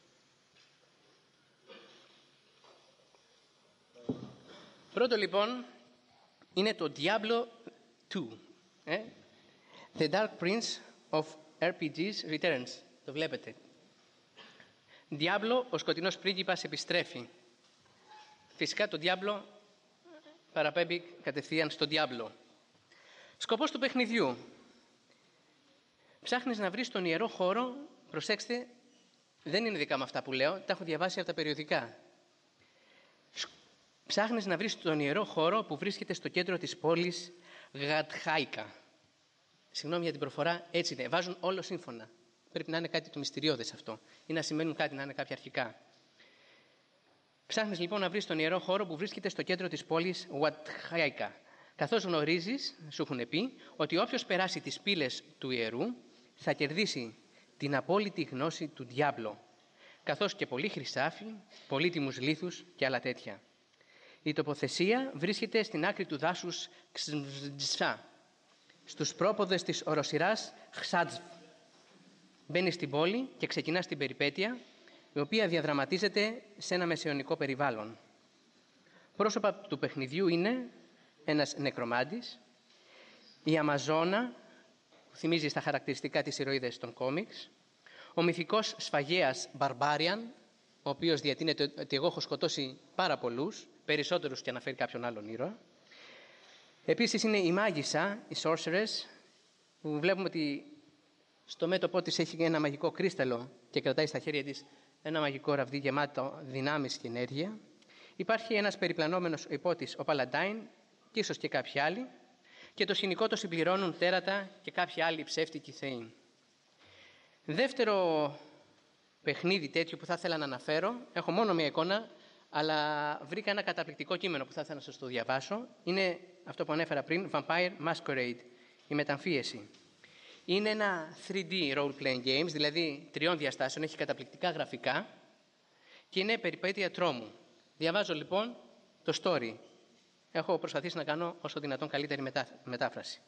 Πρώτο λοιπόν είναι το Diablo 2. The Dark Prince of RPGs Returns. Το βλέπετε. Diablo, ο σκοτεινός πρίγκιπας επιστρέφει. Φυσικά το Diablo παραπέμπει κατευθείαν στο Diablo. Σκοπός του παιχνιδιού. Ψάχνεις να βρεις τον ιερό χώρο, προσέξτε, δεν είναι δικά μου αυτά που λέω, τα έχω διαβάσει από τα περιοδικά. Ψάχνεις να βρεις τον ιερό χώρο που βρίσκεται στο κέντρο της πόλης Γατχάικα. Συγγνώμη για την προφορά, έτσι είναι, βάζουν όλο σύμφωνα. Πρέπει να είναι κάτι το μυστηριώδες αυτό ή να σημαίνουν κάτι, να είναι κάποια αρχικά. Ψάχνεις λοιπόν να βρεις τον ιερό χώρο που βρίσκεται στο κέντρο της πόλης Γατχάικα. Καθώς γνωρίζεις, σου έχουν πει, ότι όποιος περάσει τις πύλες του ιερού θα κερδίσει την απόλυτη γνώση του Διάβλο, καθώς και πολύ χρυσάφι, πολύτιμους λίθους και άλλα τέτοια. Η τοποθεσία βρίσκεται στην άκρη του δάσους Ξβζά, στους πρόποδες της οροσειράς Χσάτζβ. Μπαίνεις στην πόλη και ξεκινάς την περιπέτεια, η οποία διαδραματίζεται σε ένα μεσαιωνικό περιβάλλον. Πρόσωπα του παιχνιδιού είναι ένας νεκρομάντης, η Αμαζόνα, που θυμίζει στα χαρακτηριστικά της ηρωίδας των κόμιξ, ο μυθικός σφαγέας Barbarian, ο οποίος διατείνεται ότι εγώ έχω σκοτώσει πάρα πολλούς, περισσότερους και αναφέρει κάποιον άλλον ήρωα. Επίσης είναι η μάγισσα, η sorceress, που βλέπουμε ότι στο μέτωπό της έχει ένα μαγικό κρίσταλο και κρατάει στα χέρια της ένα μαγικό ραβδί γεμάτο δυνάμεις και ενέργεια. Υπάρχει ένας περιπλανόμενος υπότης, ο Παλαντάιν, και ίσως και κάποιοι άλλοι, και το σκηνικό το συμπληρώνουν τέρατα και κάποιοι άλλοι ψεύτικοι θεοί. Δεύτερο παιχνίδι τέτοιο που θα ήθελα να αναφέρω, έχω μόνο μία εικόνα, αλλά βρήκα ένα καταπληκτικό κείμενο που θα ήθελα να σας το διαβάσω. Είναι αυτό που ανέφερα πριν, Vampire Masquerade, η μεταμφίεση. Είναι ένα 3D role-playing games, δηλαδή 3 διαστάσεων, έχει καταπληκτικά γραφικά και είναι περιπέτεια τρόμου. Διαβάζω λοιπόν το story. Έχω προσπαθήσει να κάνω όσο δυνατόν καλύτερη μετάφραση.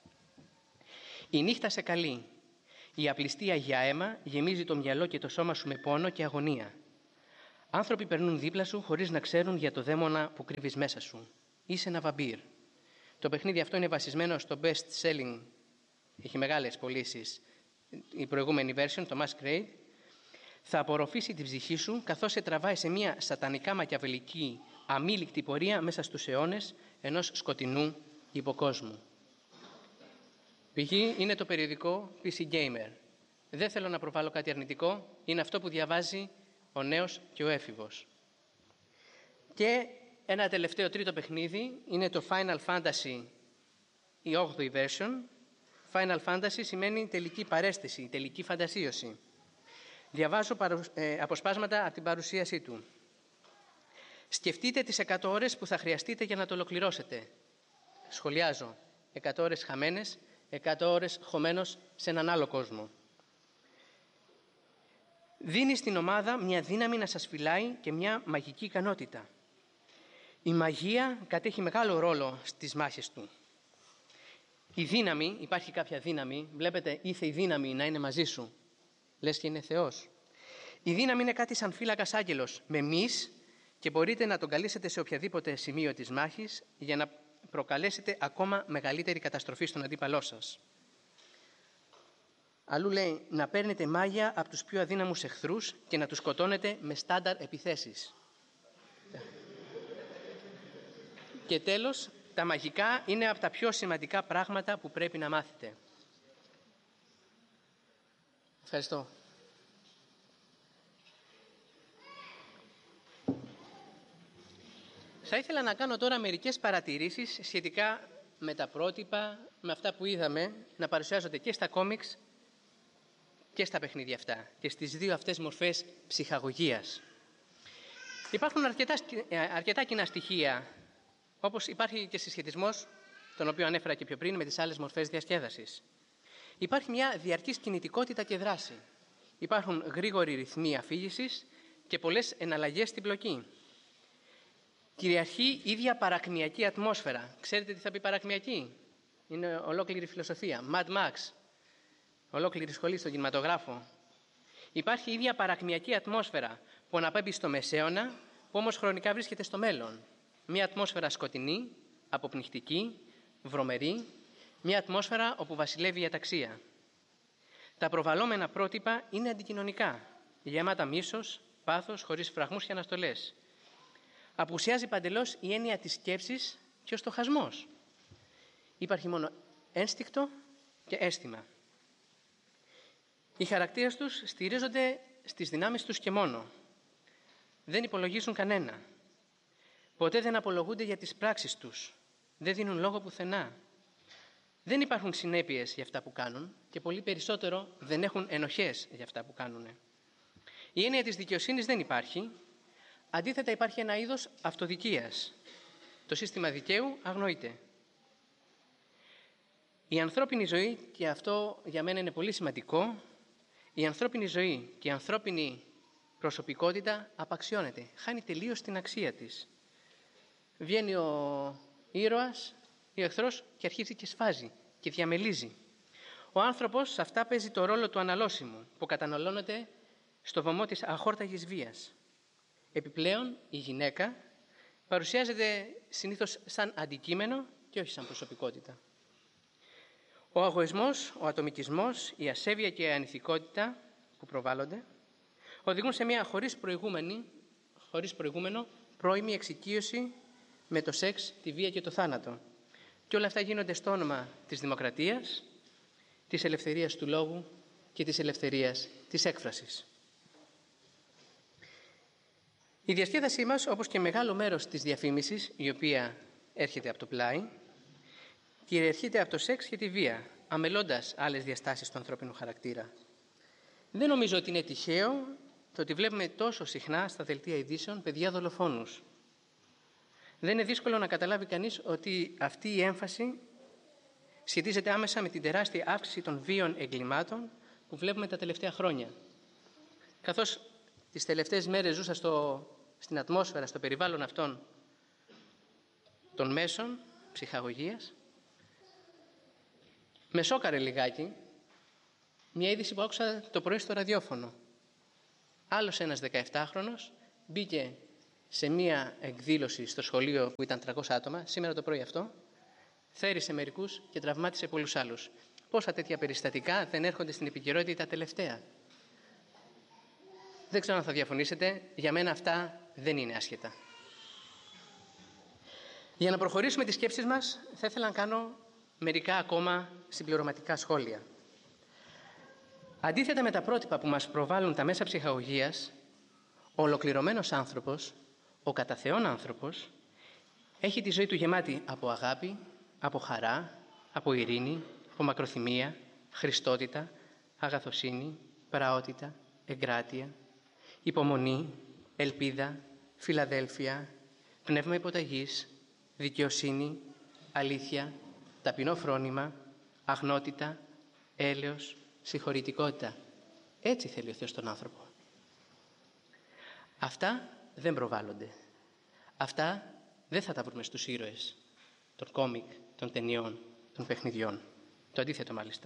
Η νύχτα σε καλεί. Η απληστία για αίμα γεμίζει το μυαλό και το σώμα σου με πόνο και αγωνία. Άνθρωποι περνούν δίπλα σου χωρίς να ξέρουν για το δαίμονα που κρύβεις μέσα σου. Είσαι ένα βαμπύρ. Το παιχνίδι αυτό είναι βασισμένο στο best-selling, έχει μεγάλες πωλήσεις, η προηγούμενη version, το Masquerade. Θα απορροφήσει την ψυχή σου καθώς σε τραβάει σε μια σατανικά μακιαβελική αμήλικτη πορεία μέσα στους αιώνες ενός σκοτεινού υποκόσμου. Π.χ. είναι το περιοδικό PC Gamer. Δεν θέλω να προβάλλω κάτι αρνητικό, είναι αυτό που διαβάζει ο νέος και ο έφηβος. Και ένα τελευταίο τρίτο παιχνίδι είναι το Final Fantasy, η 8η version. Final Fantasy σημαίνει τελική παρέστηση, τελική φαντασίωση. Διαβάζω αποσπάσματα από την παρουσίασή του. Σκεφτείτε τις 100 ώρες που θα χρειαστείτε για να το ολοκληρώσετε. Σχολιάζω. 100 ώρες χαμένες, 100 ώρες χωμένος σε έναν άλλο κόσμο. Δίνει στην ομάδα μια δύναμη να σας φυλάει και μια μαγική ικανότητα. Η μαγεία κατέχει μεγάλο ρόλο στις μάχες του. Η δύναμη, υπάρχει κάποια δύναμη, βλέπετε ήθε η δύναμη να είναι μαζί σου. Λες και είναι Θεός. Η δύναμη είναι κάτι σαν φύλακας άγγελος με μυς και μπορείτε να τον καλέσετε σε οποιαδήποτε σημείο της μάχης για να προκαλέσετε ακόμα μεγαλύτερη καταστροφή στον αντίπαλό σας. Αλλού λέει να παίρνετε μάγια από τους πιο αδύναμους εχθρούς και να τους σκοτώνετε με στάνταρ επιθέσεις. Και τέλος, τα μαγικά είναι από τα πιο σημαντικά πράγματα που πρέπει να μάθετε. Ευχαριστώ. Θα ήθελα να κάνω τώρα μερικές παρατηρήσεις σχετικά με τα πρότυπα, με αυτά που είδαμε να παρουσιάζονται και στα κόμιξ και στα παιχνίδια αυτά και στις δύο αυτές μορφές ψυχαγωγίας. Υπάρχουν αρκετά κοινά στοιχεία, όπως υπάρχει και συσχετισμός, τον οποίο ανέφερα και πιο πριν, με τις άλλες μορφές διασκέδασης. Υπάρχει μια διαρκής κινητικότητα και δράση. Υπάρχουν γρήγοροι ρυθμοί αφήγησης και πολλές εναλλαγές στην πλοκή. Κυριαρχεί ίδια παρακμιακή ατμόσφαιρα. Ξέρετε τι θα πει παρακμιακή? Είναι ολόκληρη φιλοσοφία. Mad Max. Ολόκληρη σχολή στον κινηματογράφο. Υπάρχει ίδια παρακμιακή ατμόσφαιρα που αναπέμπει στο μεσαίωνα, που όμως χρονικά βρίσκεται στο μέλλον. Μια ατμόσφαιρα σκοτεινή, αποπνιχτική, βρωμερή, μια ατμόσφαιρα όπου βασιλεύει η αταξία. Τα προβαλλόμενα πρότυπα είναι αντικοινωνικά, γεμάτα μίσος, πάθος, χωρίς φραγμούς και αναστολές. Απουσιάζει παντελώς η έννοια της σκέψης και ο στοχασμός. Υπάρχει μόνο ένστικτο και αίσθημα. Οι χαρακτήρες τους στηρίζονται στις δυνάμεις τους και μόνο. Δεν υπολογίζουν κανένα. Ποτέ δεν απολογούνται για τις πράξεις τους. Δεν δίνουν λόγο πουθενά. Δεν υπάρχουν συνέπειες για αυτά που κάνουν και πολύ περισσότερο δεν έχουν ενοχές για αυτά που κάνουν. Η έννοια της δικαιοσύνης δεν υπάρχει. Αντίθετα υπάρχει ένα είδος αυτοδικίας. Το σύστημα δικαίου αγνοείται. Η ανθρώπινη ζωή, και αυτό για μένα είναι πολύ σημαντικό, η ανθρώπινη ζωή και η ανθρώπινη προσωπικότητα απαξιώνεται. Χάνει τελείως την αξία της. Βγαίνει ο ήρωας, ο εχθρός και αρχίζει και σφάζει και διαμελίζει. Ο άνθρωπος σε αυτά παίζει το ρόλο του αναλώσιμου που καταναλώνεται στο βωμό της αχόρταγης βίας. Επιπλέον η γυναίκα παρουσιάζεται συνήθως σαν αντικείμενο και όχι σαν προσωπικότητα. Ο αγωισμός, ο ατομικισμός, η ασέβεια και η ανηθικότητα που προβάλλονται οδηγούν σε μια χωρίς προηγούμενο πρώιμη εξοικείωση με το σεξ, τη βία και το θάνατο. Και όλα αυτά γίνονται στο όνομα της δημοκρατίας, της ελευθερίας του λόγου και της ελευθερίας της έκφρασης. Η διασκέδασή μας, όπως και μεγάλο μέρος της διαφήμισης, η οποία έρχεται από το πλάι, κυριαρχείται από το σεξ και τη βία, αμελώντας άλλες διαστάσεις του ανθρώπινου χαρακτήρα. Δεν νομίζω ότι είναι τυχαίο το ότι βλέπουμε τόσο συχνά στα δελτία ειδήσεων παιδιά δολοφόνους. Δεν είναι δύσκολο να καταλάβει κανείς ότι αυτή η έμφαση σχετίζεται άμεσα με την τεράστια αύξηση των βίων εγκλημάτων που βλέπουμε τα τελευταία χρόνια. Καθώς τις τελευταίες μέρες ζούσα στην ατμόσφαιρα, στο περιβάλλον αυτών των μέσων ψυχαγωγίας, με σόκαρε λιγάκι μια είδηση που άκουσα το πρωί στο ραδιόφωνο. Άλλος ένας 17χρονος μπήκε σε μια εκδήλωση στο σχολείο που ήταν 300 άτομα, σήμερα το πρωί αυτό, θέρισε μερικούς και τραυμάτισε πολλούς άλλους. Πόσα τέτοια περιστατικά δεν έρχονται στην επικαιρότητα τελευταία? Δεν ξέρω αν θα διαφωνήσετε, για μένα αυτά δεν είναι άσχετα. Για να προχωρήσουμε τις σκέψεις μας, θα ήθελα να κάνω μερικά ακόμα συμπληρωματικά σχόλια. Αντίθετα με τα πρότυπα που μας προβάλλουν τα μέσα ψυχαγωγίας, ο ολοκληρωμένος άνθρωπος, ο κατά Θεόν άνθρωπος, Έχει τη ζωή του γεμάτη από αγάπη, από χαρά, από ειρήνη, από μακροθυμία, χριστότητα, αγαθοσύνη, πραότητα, εγκράτεια, υπομονή, ελπίδα, φιλαδέλφεια, πνεύμα υποταγής, δικαιοσύνη, αλήθεια, ταπεινό φρόνημα, αγνότητα, έλεος, συγχωρητικότητα. Έτσι θέλει ο Θεός τον άνθρωπο. Αυτά δεν προβάλλονται. Αυτά δεν θα τα βρούμε στους ήρωες των κόμικ, των ταινιών, των παιχνιδιών. Το αντίθετο μάλιστα.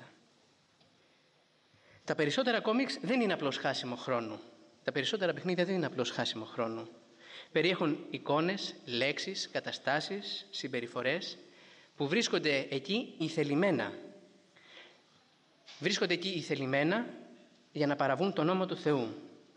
Τα περισσότερα κόμιξ δεν είναι απλώς χάσιμο χρόνο. Τα περισσότερα παιχνίδια δεν είναι απλώς χάσιμο χρόνο. Περιέχουν εικόνες, λέξεις, καταστάσεις, συμπεριφορές που βρίσκονται εκεί ηθελημένα. Βρίσκονται εκεί ηθελημένα για να παραβούν τον νόμο του Θεού.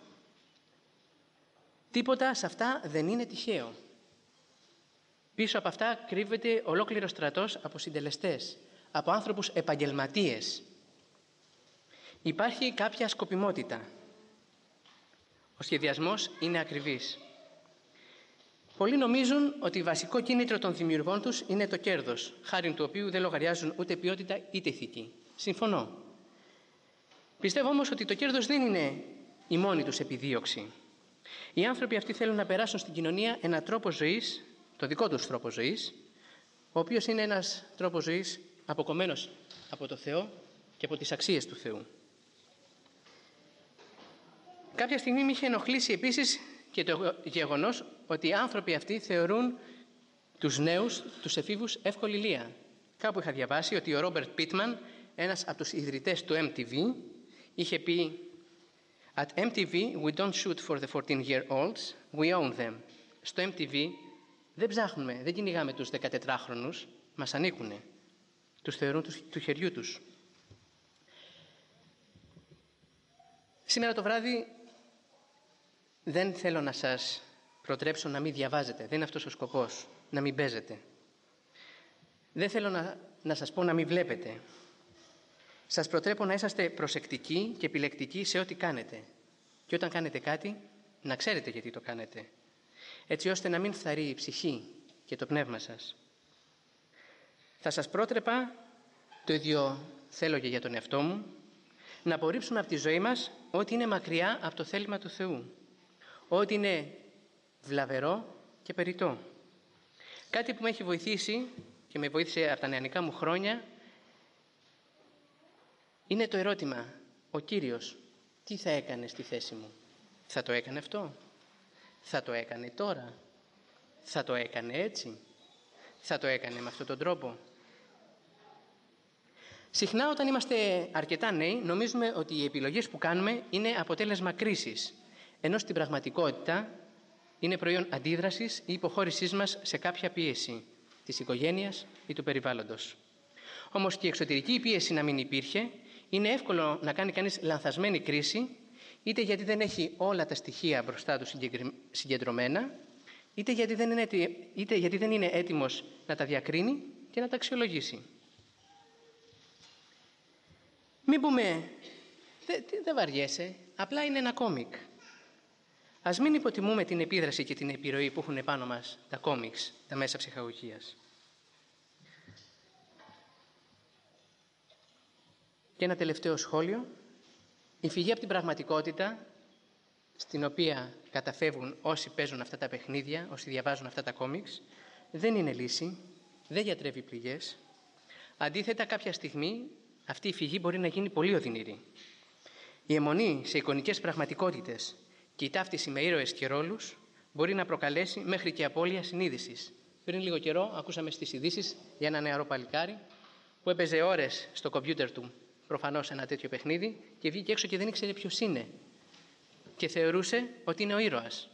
Τίποτα σε αυτά δεν είναι τυχαίο. Πίσω από αυτά κρύβεται ολόκληρος στρατός από συντελεστές, από άνθρωπους επαγγελματίες. Υπάρχει κάποια σκοπιμότητα. Ο σχεδιασμός είναι ακριβής. Πολλοί νομίζουν ότι βασικό κίνητρο των δημιουργών τους είναι το κέρδος, χάριν του οποίου δεν λογαριάζουν ούτε ποιότητα είτε ηθική. Συμφωνώ. Πιστεύω όμως ότι το κέρδος δεν είναι η μόνη τους επιδίωξη. Οι άνθρωποι αυτοί θέλουν να περάσουν στην κοινωνία έναν τρόπο ζωής, το δικό τους τρόπο ζωής, ο οποίος είναι ένας τρόπος ζωής αποκομμένος από το Θεό και από τις αξίες του Θεού. Κάποια στιγμή με είχε ενοχλήσει επίσης και το γεγονός ότι οι άνθρωποι αυτοί θεωρούν τους νέους, τους εφήβους, εύκολη λία. Κάπου είχα διαβάσει ότι ο Ρόμπερτ Πίτμαν, ένας από τους ιδρυτές του MTV, είχε πει «At MTV we don't shoot for the 14-year-olds, we own them». Στο MTV δεν ψάχνουμε, δεν κυνηγάμε τους 14χρονους, μας ανήκουνε. Τους θεωρούν του χεριού τους. Σήμερα το βράδυ δεν θέλω να σας προτρέψω να μην διαβάζετε. Δεν είναι αυτός ο σκοπός, να μην παίζετε. Δεν θέλω να σας πω να μην βλέπετε. Σας προτρέπω να είσαστε προσεκτικοί και επιλεκτικοί σε ό,τι κάνετε. Και όταν κάνετε κάτι, να ξέρετε γιατί το κάνετε. Έτσι ώστε να μην φθαρεί η ψυχή και το πνεύμα σας. Θα σας πρότρεπα, το ίδιο θέλω και για τον εαυτό μου, να απορρίψουμε από τη ζωή μας ό,τι είναι μακριά από το θέλημα του Θεού. Ό,τι είναι βλαβερό και περιττό. Κάτι που με έχει βοηθήσει και με βοήθησε από τα νεανικά μου χρόνια είναι το ερώτημα, ο Κύριος τι θα έκανε στη θέση μου? Θα το έκανε αυτό? Θα το έκανε τώρα? Θα το έκανε έτσι? Θα το έκανε με αυτόν τον τρόπο? Συχνά όταν είμαστε αρκετά νέοι νομίζουμε ότι οι επιλογές που κάνουμε είναι αποτέλεσμα κρίσης, ενώ στην πραγματικότητα είναι προϊόν αντίδρασης ή υποχώρησής μας σε κάποια πίεση της οικογένειας ή του περιβάλλοντος. Όμως και η εξωτερική πίεση να μην υπήρχε, είναι εύκολο να κάνει κανείς λανθασμένη κρίση, είτε γιατί δεν έχει όλα τα στοιχεία μπροστά του συγκεντρωμένα, είτε γιατί δεν είναι έτοιμος να τα διακρίνει και να τα αξιολογήσει. Μην πούμε, δεν βαριέσαι, απλά είναι ένα κόμικ. Ας μην υποτιμούμε την επίδραση και την επιρροή που έχουν επάνω μας τα κόμιξ, τα μέσα ψυχαγωγίας. Και ένα τελευταίο σχόλιο. Η φυγή από την πραγματικότητα, στην οποία καταφεύγουν όσοι παίζουν αυτά τα παιχνίδια, όσοι διαβάζουν αυτά τα κόμιξ, δεν είναι λύση, δεν γιατρεύει πληγές. Αντίθετα, κάποια στιγμή αυτή η φυγή μπορεί να γίνει πολύ οδυνηρή. Η αιμονή σε εικονικές πραγματικότητες και η ταύτιση με ήρωες και ρόλους μπορεί να προκαλέσει μέχρι και απώλεια συνείδησης. Πριν λίγο καιρό ακούσαμε στις ειδήσεις για ένα νεαρό παλικάρι που έπαιζε ώρες στο κομπιούτερ του προφανώς ένα τέτοιο παιχνίδι και βγήκε έξω και δεν ήξερε ποιος είναι και θεωρούσε ότι είναι ο ήρωας.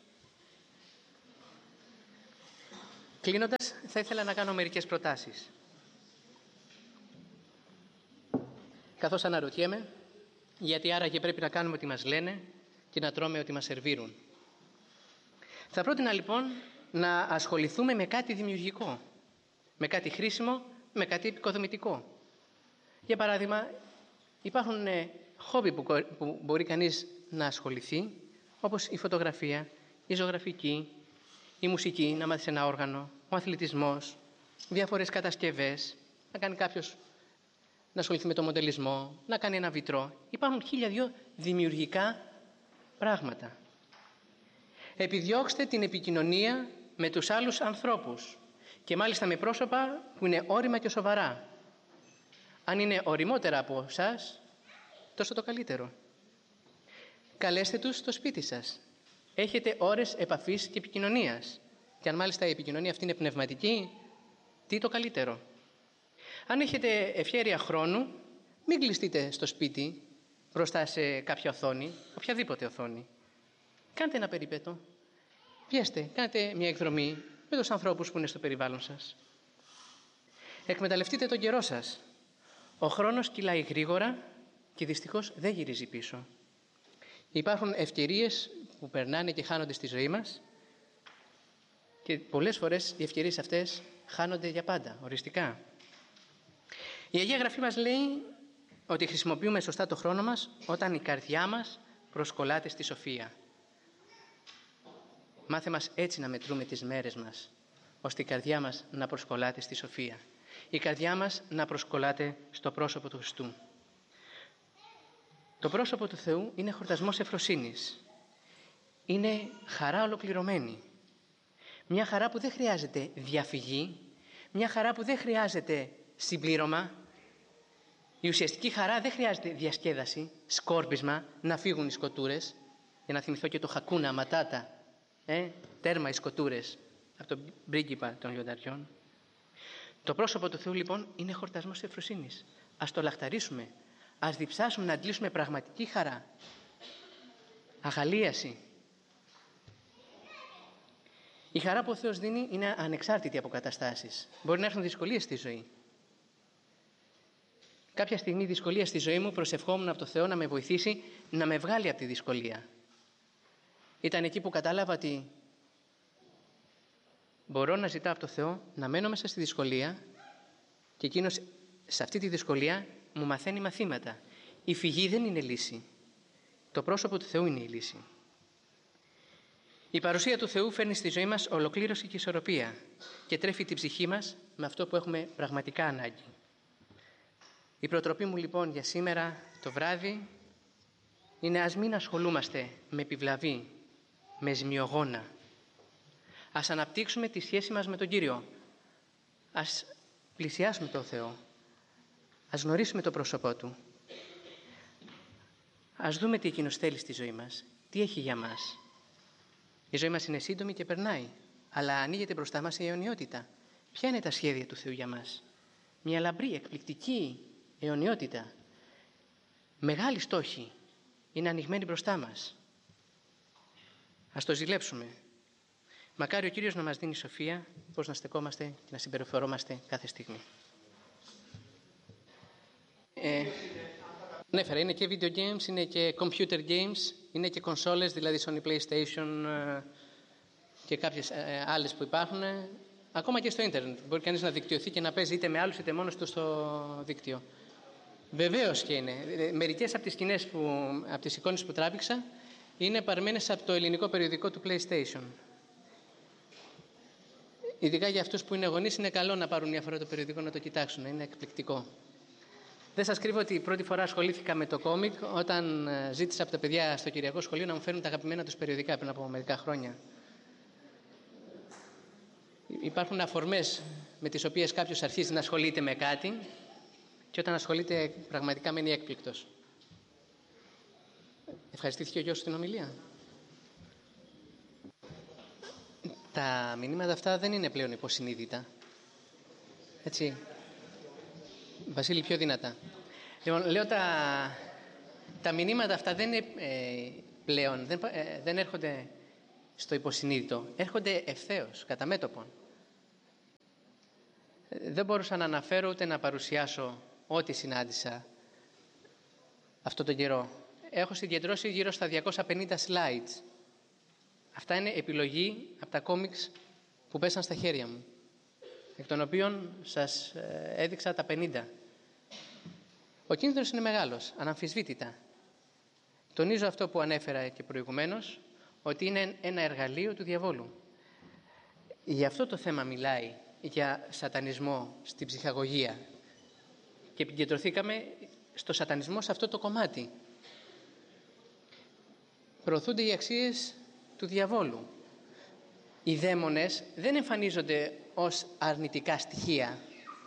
Κλείνοντας, θα ήθελα να κάνω μερικές προτάσεις. Καθώς αναρωτιέμαι, γιατί άραγε πρέπει να κάνουμε ό,τι μας λένε και να τρώμε ό,τι μας σερβίρουν. Θα πρότεινα λοιπόν να ασχοληθούμε με κάτι δημιουργικό, με κάτι χρήσιμο, με κάτι επικοδομητικό. Για παράδειγμα, υπάρχουν χόμπι που μπορεί κανείς να ασχοληθεί, όπως η φωτογραφία, η ζωγραφική, η μουσική, να μάθεις ένα όργανο, ο αθλητισμός, διάφορες κατασκευές, να κάνει κάποιος να ασχοληθεί με το μοντελισμό, να κάνει ένα βιτρό. Υπάρχουν 1002 δημιουργικά πράγματα. Επιδιώξτε την επικοινωνία με τους άλλους ανθρώπους και μάλιστα με πρόσωπα που είναι όρημα και σοβαρά. Αν είναι ωριμότερα από εσάς, τόσο το καλύτερο. Καλέστε τους στο σπίτι σας. Έχετε ώρες επαφής και επικοινωνίας. Και αν μάλιστα η επικοινωνία αυτή είναι πνευματική, τι το καλύτερο. Αν έχετε ευχέρεια χρόνου, μην κλειστείτε στο σπίτι μπροστά σε κάποια οθόνη, οποιαδήποτε οθόνη. Κάντε ένα περιπέτο. Βγέστε, κάντε μια εκδρομή με τους ανθρώπους που είναι στο περιβάλλον σας. Εκμεταλλευτείτε τον καιρό σας. Ο χρόνος κυλάει γρήγορα και δυστυχώς δεν γυρίζει πίσω. Υπάρχουν ευκαιρίες που περνάνε και χάνονται στη ζωή μας και πολλές φορές οι ευκαιρίες αυτές χάνονται για πάντα, οριστικά. Η Αγία Γραφή μας λέει ότι χρησιμοποιούμε σωστά το χρόνο μας όταν η καρδιά μας προσκολάται στη σοφία. Μάθε μας έτσι να μετρούμε τις μέρες μας, ώστε η καρδιά μας να προσκολάται στη σοφία. Η καρδιά μας να προσκολάται στο πρόσωπο του Χριστού. Το πρόσωπο του Θεού είναι χορτασμός ευφροσύνης. Είναι χαρά ολοκληρωμένη. Μια χαρά που δεν χρειάζεται διαφυγή, μια χαρά που δεν χρειάζεται συμπλήρωμα. Η ουσιαστική χαρά δεν χρειάζεται διασκέδαση, σκόρπισμα, να φύγουν οι σκοτούρες. Για να θυμηθώ και το Χακούνα Ματάτα, τέρμα οι σκοτούρες, από τον πρίγκιπα των λιονταριών. Το πρόσωπο του Θεού λοιπόν είναι χορτασμός ευφροσύνης. Ας το λαχταρίσουμε, ας διψάσουμε να αντλήσουμε πραγματική χαρά, αγαλίαση. Η χαρά που ο Θεός δίνει είναι ανεξάρτητη από καταστάσεις. Μπορεί να έρθουν δυσκολίες στη ζωή. Κάποια στιγμή δυσκολία στη ζωή μου προσευχόμουν από το Θεό να με βοηθήσει να με βγάλει από τη δυσκολία. Ήταν εκεί που κατάλαβα ότι μπορώ να ζητάω από το Θεό να μένω μέσα στη δυσκολία και εκείνος σε αυτή τη δυσκολία μου μαθαίνει μαθήματα. Η φυγή δεν είναι λύση. Το πρόσωπο του Θεού είναι η λύση. Η παρουσία του Θεού φέρνει στη ζωή μας ολοκλήρωση και ισορροπία και τρέφει την ψυχή μας με αυτό που έχουμε πραγματικά ανάγκη. Η προτροπή μου λοιπόν για σήμερα το βράδυ είναι ας μην ασχολούμαστε με επιβλαβή, με ζημιογόνα. Ας αναπτύξουμε τη σχέση μας με τον Κύριο. Ας πλησιάσουμε τον Θεό. Ας γνωρίσουμε το πρόσωπό Του. Ας δούμε τι Εκείνος θέλει στη ζωή μας. Τι έχει για μας. Η ζωή μας είναι σύντομη και περνάει. Αλλά ανοίγεται μπροστά μας η αιωνιότητα. Ποια είναι τα σχέδια του Θεού για μας. Μια λαμπρή, εκπληκτική αιωνιότητα. Μεγάλη στόχη είναι ανοιγμένη μπροστά μας. Ας το ζηλέψουμε. Μακάρι ο Κύριος να μας δίνει σοφία πώς να στεκόμαστε και να συμπεριφερόμαστε κάθε στιγμή. Ανέφερα, είναι και video games, είναι και computer games, είναι και κονσόλες, δηλαδή Sony PlayStation και κάποιες άλλες που υπάρχουν. Ακόμα και στο ίντερνετ. Μπορεί κανείς να δικτυωθεί και να παίζει είτε με άλλους είτε μόνος του στο δίκτυο. Βεβαίως και είναι. Μερικές από τις σκηνές από τις εικόνες που τράβηξα είναι παρμένες από το ελληνικό περιοδικό του PlayStation. Ειδικά για αυτούς που είναι γονείς είναι καλό να πάρουν μια φορά το περιοδικό να το κοιτάξουν. Είναι εκπληκτικό. Δεν σας κρύβω ότι η πρώτη φορά ασχολήθηκα με το κόμικ όταν ζήτησα από τα παιδιά στο Κυριακό Σχολείο να μου φέρουν τα αγαπημένα τους περιοδικά πριν από μερικά χρόνια. Υπάρχουν αφορμές με τις οποίες κάποιος αρχίζει να ασχολείται με κάτι και όταν ασχολείται πραγματικά μένει έκπληκτος. Ευχαριστήθηκε ο γιος στην ομιλία. Τα μηνύματα αυτά δεν είναι πλέον υποσυνείδητα. Έτσι. Βασίλη, πιο δυνατά. Λοιπόν, λέω τα μηνύματα αυτά δεν είναι πλέον, δεν έρχονται στο υποσυνείδητο. Έρχονται ευθέως, κατά μέτωπον. Δεν μπορούσα να αναφέρω ούτε να παρουσιάσω ό,τι συνάντησα αυτόν τον καιρό. Έχω συγκεντρώσει γύρω στα 250 slides. Αυτά είναι επιλογή από τα κόμιξ που πέσαν στα χέρια μου, εκ των οποίων σας έδειξα τα 50. Ο κίνδυνος είναι μεγάλος, αναμφισβήτητα. Τονίζω αυτό που ανέφερα και προηγουμένως, ότι είναι ένα εργαλείο του διαβόλου. Γι' αυτό το θέμα μιλάει για σατανισμό στην ψυχαγωγία και επικεντρωθήκαμε στο σατανισμό σε αυτό το κομμάτι. Προωθούνται οι αξίες του διαβόλου. Οι δαίμονες δεν εμφανίζονται ως αρνητικά στοιχεία.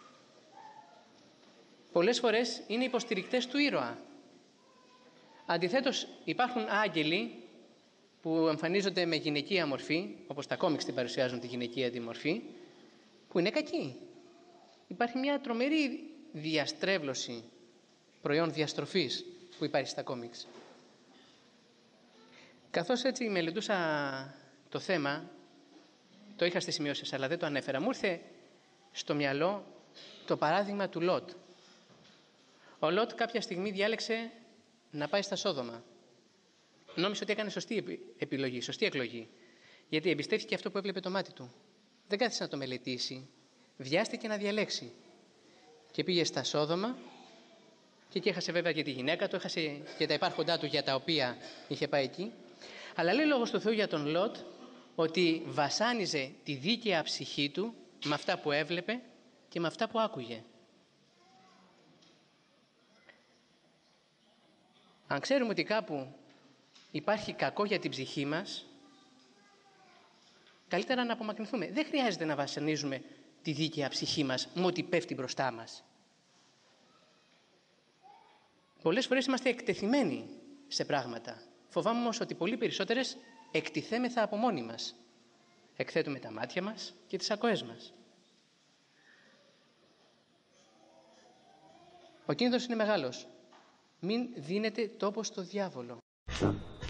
Πολλές φορές είναι υποστηρικτές του ήρωα. Αντιθέτως, υπάρχουν άγγελοι που εμφανίζονται με γυναικεία μορφή, όπως τα κόμιξ την παρουσιάζουν τη γυναικεία τη μορφή, που είναι κακοί. Υπάρχει μια τρομερή διαστρέβλωση, προϊόν διαστροφής που υπάρχει στα κόμιξ. Καθώς έτσι μελετούσα το θέμα, το είχα στις σημειώσεις αλλά δεν το ανέφερα, μου ήρθε στο μυαλό το παράδειγμα του Λότ. Ο Λότ κάποια στιγμή διάλεξε να πάει στα Σόδομα. Νόμιζε ότι έκανε σωστή επιλογή, σωστή εκλογή. Γιατί εμπιστεύτηκε αυτό που έβλεπε το μάτι του. Δεν κάθισε να το μελετήσει. Βιάστηκε να διαλέξει. Και πήγε στα Σόδομα και εκεί έχασε βέβαια και τη γυναίκα του, έχασε και τα υπάρχοντά του για τα οποία είχε πάει εκεί. Αλλά λέει λόγος του Θεού για τον Λότ ότι βασάνιζε τη δίκαια ψυχή του με αυτά που έβλεπε και με αυτά που άκουγε. Αν ξέρουμε ότι κάπου υπάρχει κακό για την ψυχή μας, καλύτερα να απομακρυνθούμε. Δεν χρειάζεται να βασανίζουμε τη δίκαια ψυχή μας με ό,τι πέφτει μπροστά μας. Πολλές φορές είμαστε εκτεθειμένοι σε πράγματα. Φοβάμαι όμως ότι πολύ περισσότερες εκτιθέμεθα από μόνοι μας. Εκθέτουμε τα μάτια μας και τις ακοές μας. Ο κίνδυνος είναι μεγάλος. Μην δίνετε τόπο στο διάβολο.